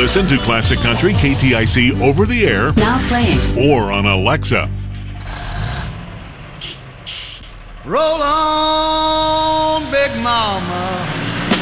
Listen to Classic Country KTIC over the air Now playing. or on Alexa. Roll on, Big Mama.